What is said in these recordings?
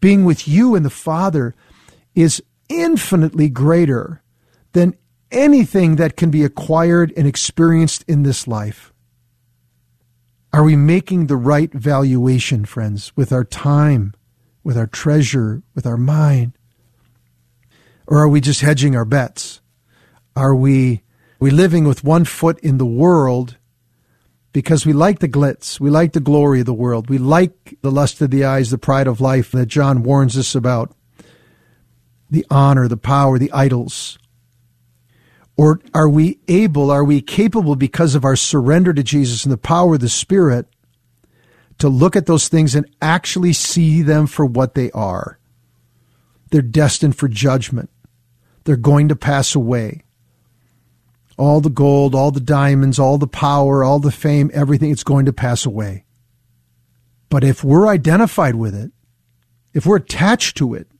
being with you and the Father is infinitely greater than anything that can be acquired and experienced in this life. Are we making the right valuation, friends, with our time, with our treasure, with our mind? Or are we just hedging our bets? Are we living with one foot in the world because we like the glitz, we like the glory of the world, we like the lust of the eyes, the pride of life that John warns us about, the honor, the power, the idols? Or are we capable, because of our surrender to Jesus and the power of the Spirit, to look at those things and actually see them for what they are? They're destined for judgment. They're going to pass away. All the gold, all the diamonds, all the power, all the fame, everything, it's going to pass away. But if we're identified with it, if we're attached to it,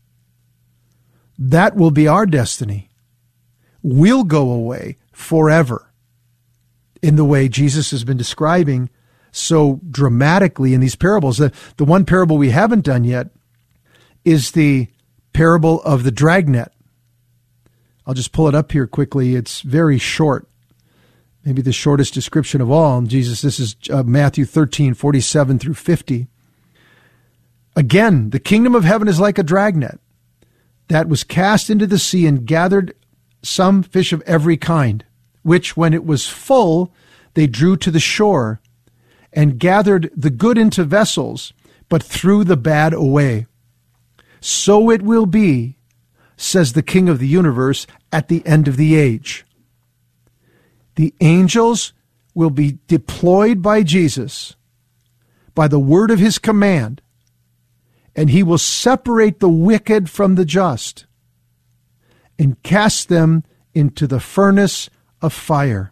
that will be our destiny. We'll go away forever in the way Jesus has been describing so dramatically in these parables. The one parable we haven't done yet is the parable of the dragnet. I'll just pull it up here quickly. It's very short, maybe the shortest description of all. Jesus, this is Matthew 13:47 through 50. Again, the kingdom of heaven is like a dragnet that was cast into the sea and gathered some fish of every kind, which when it was full, they drew to the shore and gathered the good into vessels, but threw the bad away. So it will be, says the King of the universe, at the end of the age. The angels will be deployed by Jesus by the word of his command, and he will separate the wicked from the just and cast them into the furnace of fire.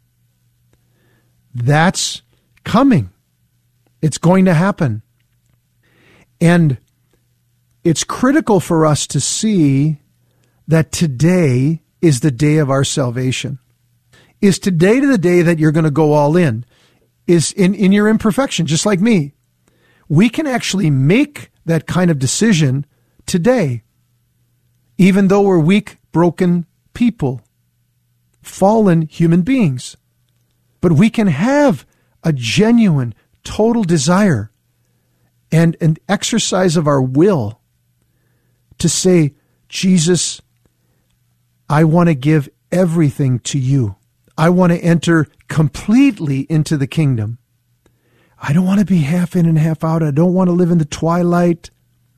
That's coming. It's going to happen. And it's critical for us to see that today is the day of our salvation. Is today the day that you're going to go all in? Is in your imperfection, just like me. We can actually make that kind of decision today, even though we're weak, broken people, fallen human beings. But we can have a genuine, total desire and an exercise of our will to say, Jesus, I want to give everything to you. I want to enter completely into the kingdom. I don't want to be half in and half out. I don't want to live in the twilight.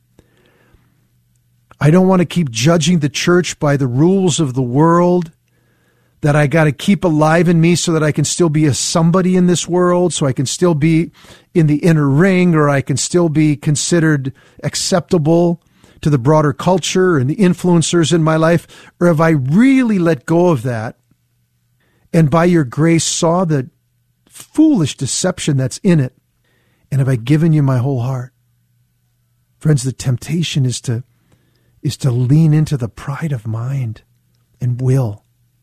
I don't want to keep judging the church by the rules of the world that I got to keep alive in me so that I can still be a somebody in this world, so I can still be in the inner ring, or I can still be considered acceptable to the broader culture and the influencers in my life. Or have I really let go of that and by your grace saw the foolish deception that's in it? And have I given you my whole heart? Friends, the temptation is to lean into the pride of mind and will.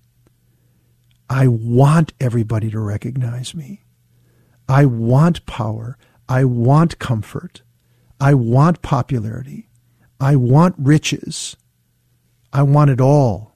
I want everybody to recognize me. I want power. I want comfort. I want popularity. I want riches. I want it all.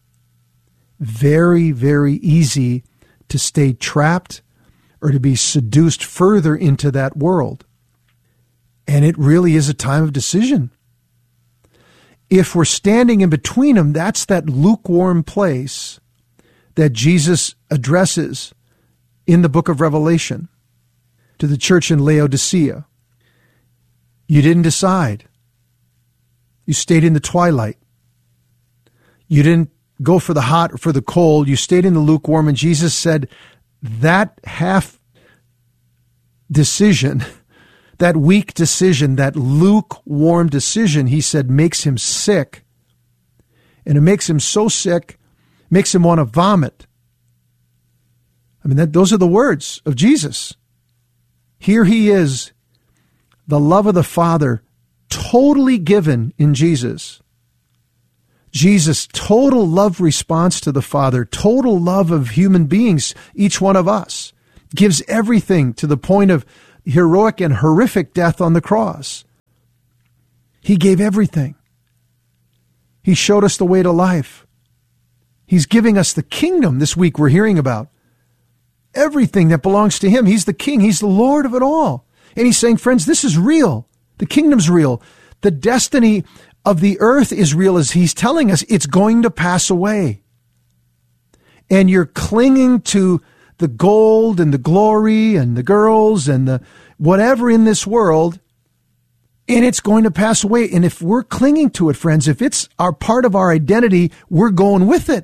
Very, very easy to stay trapped or to be seduced further into that world. And it really is a time of decision. If we're standing in between them, that's that lukewarm place that Jesus addresses in the book of Revelation to the church in Laodicea. You didn't decide. You stayed in the twilight. You didn't go for the hot or for the cold. You stayed in the lukewarm. And Jesus said that half decision, that weak decision, that lukewarm decision, he said, makes him sick. And it makes him so sick, makes him want to vomit. I mean, those are the words of Jesus. Here he is, the love of the Father, totally given in Jesus. Jesus' total love response to the Father, total love of human beings, each one of us, gives everything to the point of heroic and horrific death on the cross. He gave everything. He showed us the way to life. He's giving us the kingdom this week we're hearing about. Everything that belongs to him. He's the king. He's the Lord of it all. And he's saying, friends, this is real. The kingdom's real. The destiny of the earth is real, as he's telling us it's going to pass away. And you're clinging to the gold and the glory and the girls and the whatever in this world, and it's going to pass away. And if we're clinging to it, friends, if it's our part of our identity, we're going with it.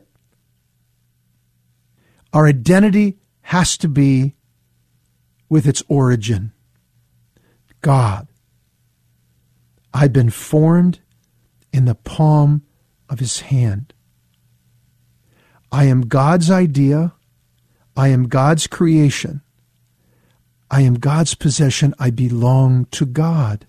Our identity has to be with its origin. God. I've been formed in the palm of his hand. I am God's idea. I am God's creation. I am God's possession. I belong to God.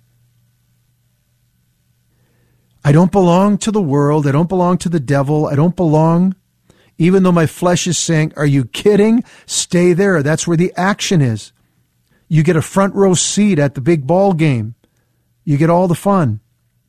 I don't belong to the world. I don't belong to the devil. I don't belong, even though my flesh is saying, are you kidding? Stay there. That's where the action is. You get a front row seat at the big ball game. You get all the fun.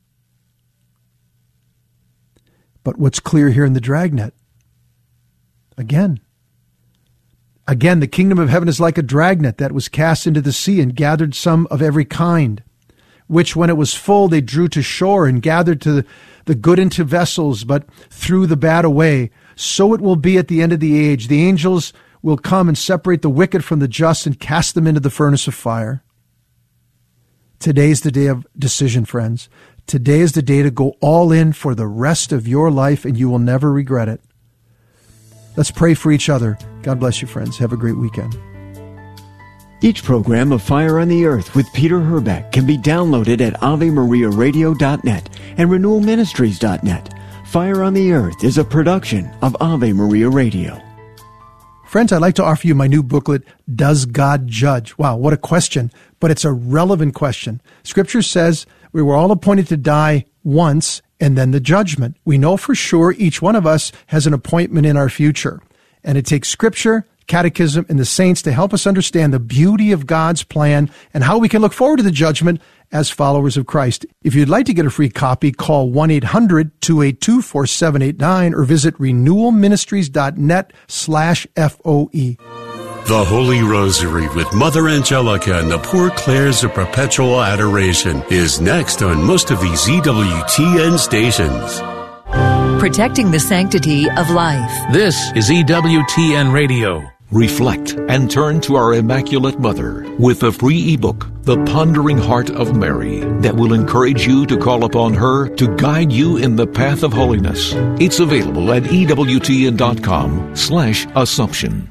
But what's clear here in the dragnet? Again, the kingdom of heaven is like a dragnet that was cast into the sea and gathered some of every kind, which when it was full they drew to shore and gathered to the good into vessels, but threw the bad away. So it will be at the end of the age. The angels will come and separate the wicked from the just and cast them into the furnace of fire. Today's the day of decision, friends. Today is the day to go all in for the rest of your life, and you will never regret it. Let's pray for each other. God bless you, friends. Have a great weekend. Each program of Fire on the Earth with Peter Herbeck can be downloaded at AveMariaRadio.net and RenewalMinistries.net. Fire on the Earth is a production of Ave Maria Radio. Friends, I'd like to offer you my new booklet, Does God Judge? Wow, what a question, but it's a relevant question. Scripture says we were all appointed to die once and then the judgment. We know for sure each one of us has an appointment in our future. And it takes Scripture, Catechism, and the saints to help us understand the beauty of God's plan and how we can look forward to the judgment as followers of Christ. If you'd like to get a free copy, call 1-800-282-4789 or visit renewalministries.net/FOE. The Holy Rosary with Mother Angelica and the Poor Clares of Perpetual Adoration is next on most of these EWTN stations. Protecting the sanctity of life. This is EWTN Radio. Reflect and turn to our Immaculate Mother with a free ebook, The Pondering Heart of Mary, that will encourage you to call upon her to guide you in the path of holiness. It's available at EWTN.com/Assumption.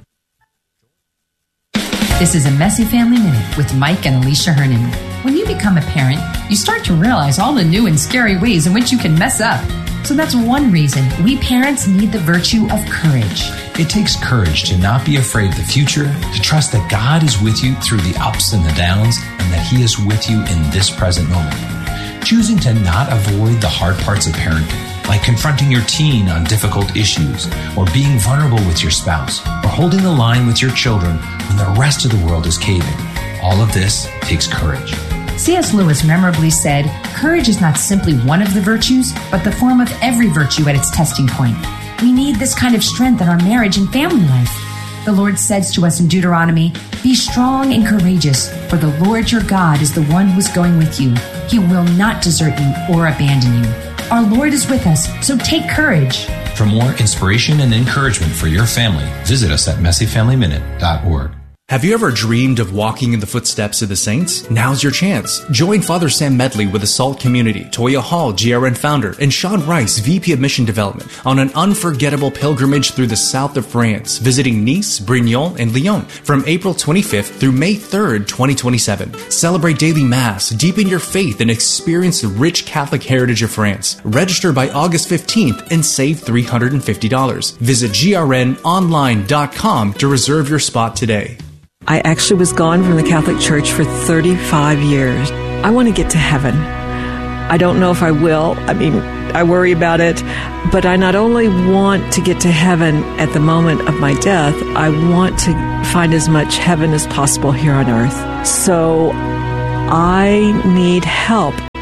This is a Messy Family Minute with Mike and Alicia Hernan. When you become a parent, you start to realize all the new and scary ways in which you can mess up. So that's one reason we parents need the virtue of courage. It takes courage to not be afraid of the future, to trust that God is with you through the ups and the downs, and that He is with you in this present moment. Choosing to not avoid the hard parts of parenting, like confronting your teen on difficult issues, or being vulnerable with your spouse, or holding the line with your children when the rest of the world is caving. All of this takes courage. C.S. Lewis memorably said, "Courage is not simply one of the virtues, but the form of every virtue at its testing point." We need this kind of strength in our marriage and family life. The Lord says to us in Deuteronomy, "Be strong and courageous, for the Lord your God is the one who is going with you. He will not desert you or abandon you." Our Lord is with us, so take courage. For more inspiration and encouragement for your family, visit us at messyfamilyminute.org. Have you ever dreamed of walking in the footsteps of the saints? Now's your chance. Join Father Sam Medley with the SALT community, Toya Hall, GRN founder, and Sean Rice, VP of Mission Development, on an unforgettable pilgrimage through the south of France, visiting Nice, Brignoles, and Lyon from April 25th through May 3rd, 2027. Celebrate daily Mass, deepen your faith, and experience the rich Catholic heritage of France. Register by August 15th and save $350. Visit grnonline.com to reserve your spot today. I actually was gone from the Catholic Church for 35 years. I want to get to heaven. I don't know if I will. I worry about it. But I not only want to get to heaven at the moment of my death, I want to find as much heaven as possible here on earth. So I need help.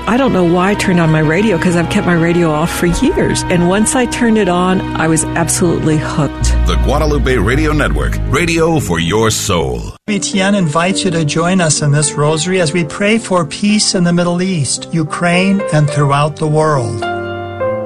I don't know why I turned on my radio, because I've kept my radio off for years. And once I turned it on, I was absolutely hooked. The Guadalupe Radio Network, radio for your soul. BTN invites you to join us in this rosary as we pray for peace in the Middle East, Ukraine, and throughout the world.